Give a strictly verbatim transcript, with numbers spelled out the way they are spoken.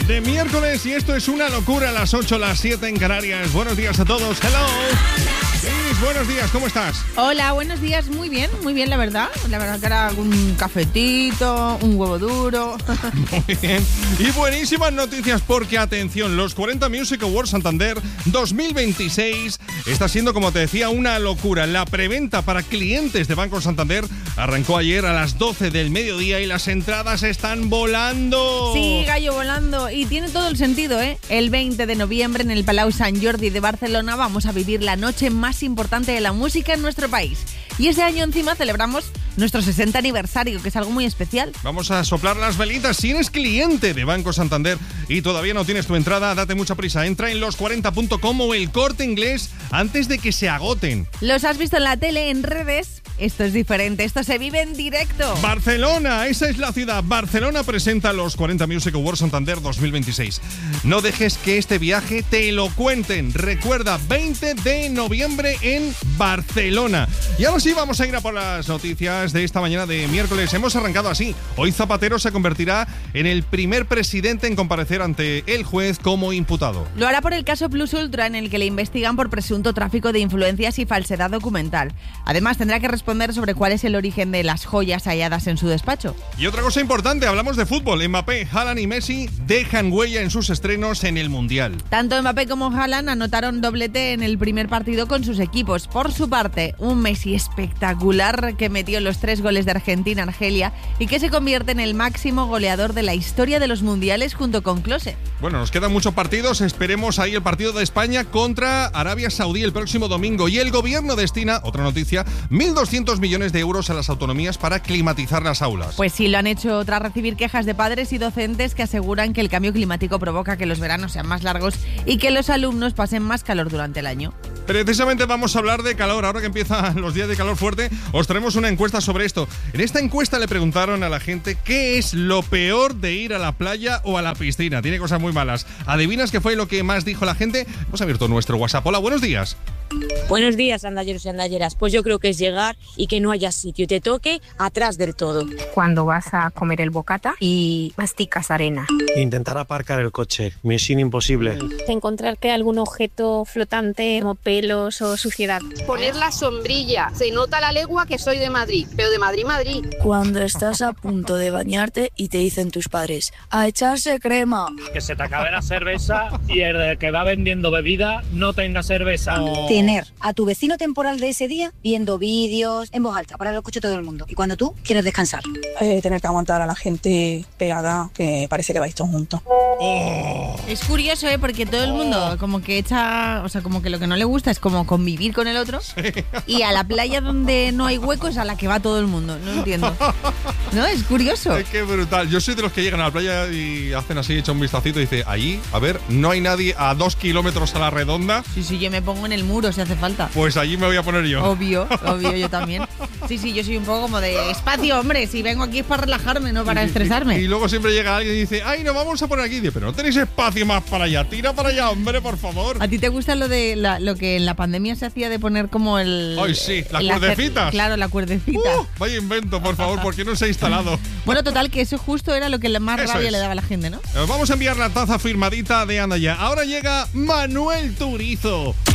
de miércoles y esto es una locura a las ocho, las siete en Canarias. Buenos días a todos. Hello. Liz, buenos días, ¿cómo estás? Hola, buenos días, muy bien, muy bien, la verdad. La verdad que era un cafetito, un huevo duro. Muy bien. Y buenísimas noticias porque, atención, los cuarenta Music Awards Santander dos mil veintiséis está siendo, como te decía, una locura. La preventa para clientes de Banco Santander arrancó ayer a las doce del mediodía y las entradas están volando. Sí, gallo, volando. Y tiene todo el sentido, ¿eh? El veinte de noviembre en el Palau Sant Jordi de Barcelona vamos a vivir la noche más importante de la música en nuestro país. Y este año encima celebramos nuestro sesenta aniversario, que es algo muy especial. Vamos a soplar las velitas. Si eres cliente de Banco Santander y todavía no tienes tu entrada, date mucha prisa. Entra en los cuarenta punto com o El Corte Inglés antes de que se agoten. ¿Los has visto en la tele, en redes? Esto es diferente, esto se vive en directo. Barcelona, esa es la ciudad. Barcelona presenta los cuarenta Music Awards Santander dos mil veintiséis. No dejes que este viaje te lo cuenten. Recuerda, veinte de noviembre en Barcelona. Y ahora sí vamos a ir a por las noticias de esta mañana de miércoles. Hemos arrancado así. Hoy Zapatero se convertirá en el primer presidente en comparecer ante el juez como imputado. Lo hará por el caso Plus Ultra, en el que le investigan por presunto tráfico de influencias y falsedad documental. Además, tendrá que responder sobre cuál es el origen de las joyas halladas en su despacho. Y otra cosa importante, hablamos de fútbol. Mbappé, Haaland y Messi dejan huella en sus estrenos en el Mundial. Tanto Mbappé como Haaland anotaron doblete en el primer partido con sus equipos. Por su parte, un Messi espectacular que metió los tres goles de Argentina, Argelia, y que se convierte en el máximo goleador de la historia de los mundiales junto con Klose. Bueno, nos quedan muchos partidos. Esperemos ahí el partido de España contra Arabia Saudí el próximo domingo. Y el gobierno destina, otra noticia, mil doscientos millones de euros a las autonomías para climatizar las aulas. Pues sí, lo han hecho tras recibir quejas de padres y docentes que aseguran que el cambio climático provoca que los veranos sean más largos y que los alumnos pasen más calor durante el año. Precisamente vamos a hablar de calor. Ahora que empiezan los días de calor fuerte, os traemos una encuesta sobre esto. En esta encuesta le preguntaron a la gente qué es lo peor de ir a la playa o a la piscina. Tiene cosas muy malas. ¿Adivinas qué fue lo que más dijo la gente? Hemos abierto nuestro WhatsApp. Hola, buenos días. Buenos días, andalleros y andalleras. Pues yo creo que es llegar y que no haya sitio y te toque atrás del todo. Cuando vas a comer el bocata y masticas arena. Intentar aparcar el coche, misión imposible. Encontrarte algún objeto flotante como pelos o suciedad. Poner la sombrilla. Se nota a la legua que soy de Madrid, pero de Madrid, Madrid. Cuando estás a punto de bañarte y te dicen tus padres, a echarse crema. Que se te acabe la cerveza y el que va vendiendo bebida no tenga cerveza. Oh. Tener a tu vecino temporal de ese día viendo vídeos en voz alta para que lo escuche todo el mundo. Y cuando tú quieres descansar. Eh, tener que aguantar a la gente pegada que parece que vais todos juntos. Oh. Es curioso, ¿eh? Porque todo el mundo como que echa, o sea, como que lo que no le gusta es como convivir con el otro. Sí. Y a la playa donde no hay huecos a la que va todo el mundo. No entiendo. ¿No? Es curioso. Es que brutal. Yo soy de los que llegan a la playa y hacen así, echan un vistacito y dice, allí, a ver, no hay nadie a dos kilómetros a la redonda. Sí, sí, yo me pongo en el muro si hace falta. Pues allí me voy a poner yo. Obvio, obvio, yo también. Sí, sí, yo soy un poco como de espacio, hombre. Si vengo aquí es para relajarme, no para y, estresarme. Y, y luego siempre llega alguien y dice, ay, nos vamos a poner aquí. Dice, pero no tenéis espacio más para allá. Tira para allá, hombre, por favor. ¿A ti te gusta lo de la, lo que en la pandemia se hacía de poner como el... Ay, sí, las cuerdecitas. Claro, la cuerdecita. Uh, vaya invento, por favor, porque no se ha instalado. Bueno, total, que eso justo era lo que más eso rabia es. Le daba a la gente, ¿no? Nos vamos a enviar la taza firmadita de Anda Ya. Ahora llega Manuel Turizo.